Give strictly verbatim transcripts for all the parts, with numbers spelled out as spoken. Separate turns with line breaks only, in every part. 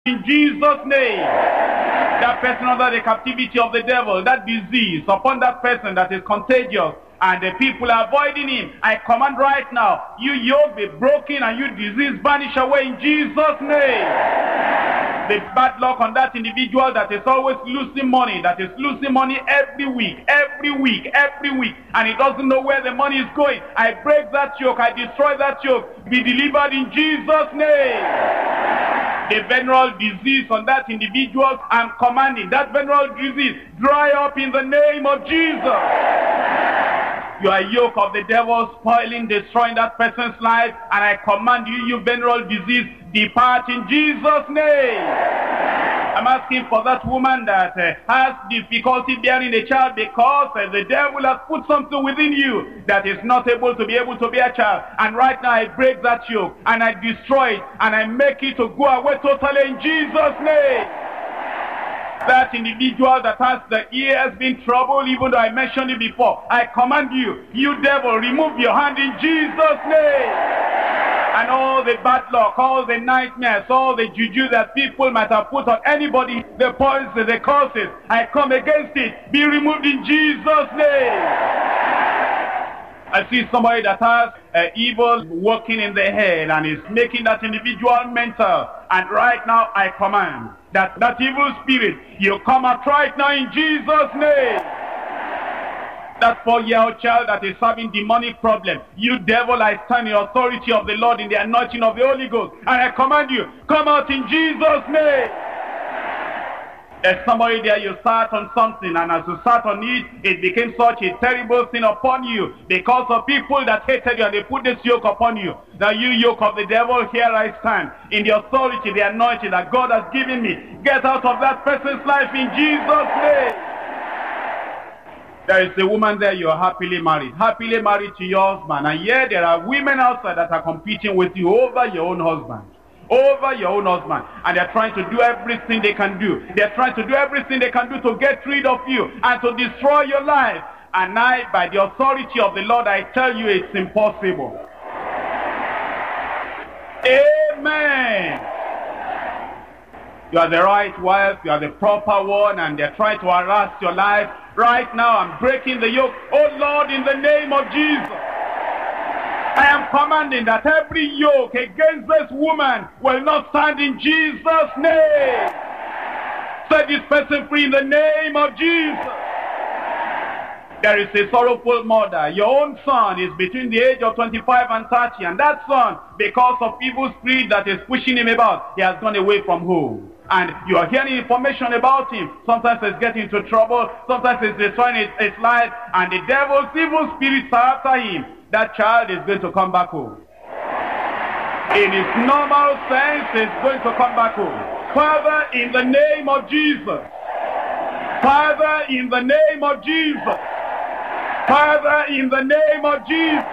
in Jesus' name. That person under the captivity of the devil, that disease upon that person that is contagious, and the people are avoiding him, I command right now, you yoke be broken and you disease vanish away in Jesus' name. The bad luck on that individual that is always losing money, that is losing money every week, every week, every week, and he doesn't know where the money is going. I break that yoke, I destroy that yoke. Be delivered in Jesus' name. The venereal disease on that individual, I'm commanding that venereal disease dry up in the name of Jesus. You are yoke of the devil, spoiling, destroying that person's life, and I command you, you venereal disease, depart in Jesus' name. I'm asking for that woman that uh, has difficulty bearing a child because uh, the devil has put something within you that is not able to be able to bear a child. And right now I break that yoke and I destroy it and I make it to go away totally in Jesus' name. That individual that has the ears been troubled, even though I mentioned it before, I command you, you devil, remove your hand in Jesus' name. And all the bad luck, all the nightmares, all the juju that people might have put on anybody, the poison, the curses, I come against it. Be removed in Jesus' name. I see somebody that has uh, evil working in the head and is making that individual mental. And right now I command that that evil spirit, you come out right now in Jesus' name. That four-year-old child that is having demonic problem, you devil, I stand in the authority of the Lord in the anointing of the Holy Ghost, and I command you, come out in Jesus' name. There's somebody there, you sat on something, and as you sat on it, it became such a terrible thing upon you because of people that hated you, and they put this yoke upon you. Now you yoke of the devil, here I stand in the authority, the anointing that God has given me. Get out of that person's life in Jesus' name. There is a woman there, you are happily married, happily married to your husband, and yet there are women outside that are competing with you over your own husband, over your own husband, and they're trying to do everything they can do. They're trying to do everything they can do to get rid of you and to destroy your life. And I, by the authority of the Lord, I tell you it's impossible. Amen. You are the right wife, you are the proper one, and they're trying to harass your life. Right now, I'm breaking the yoke. Oh Lord, in the name of Jesus, I am commanding that every yoke against this woman will not stand in Jesus' name. Set this person free in the name of Jesus. There is a sorrowful mother. Your own son is between the age of twenty-five and thirty, and that son, because of evil spirit that is pushing him about, he has gone away from home. And you are hearing information about him. Sometimes he's getting into trouble, sometimes he's destroying his, his life, and the devil's evil spirits are after him. That child is going to come back home. In his normal sense, he's going to come back home. Father, in the name of Jesus. Father, in the name of Jesus. Father, in the name of Jesus.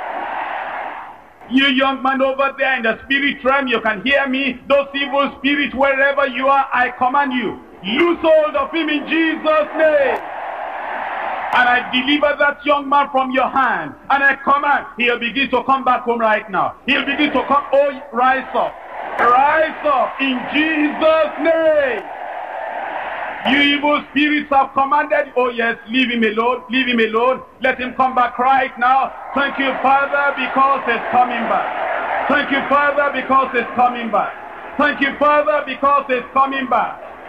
You young man over there in the spirit realm, you can hear me. Those evil spirits, wherever you are, I command you, loose hold of him in Jesus' name. And I deliver that young man from your hand. And I command, he'll begin to come back home right now. He'll begin to come, oh, rise up. Rise up in Jesus' name. You evil spirits have commanded, oh yes, leave him alone, leave him alone. Let him come back right now. Thank you, Father, because he's coming back. Thank you, Father, because he's coming back. Thank you, Father, because he's coming back.